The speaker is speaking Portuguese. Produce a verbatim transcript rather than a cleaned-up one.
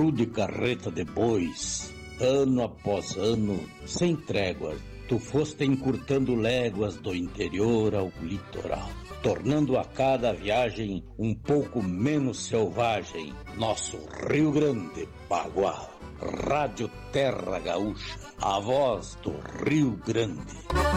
tu de carreta de bois, ano após ano, sem tréguas, tu foste encurtando léguas do interior ao litoral, tornando a cada viagem um pouco menos selvagem nosso Rio Grande Bagual. Rádio Terra Gaúcha, a voz do Rio Grande.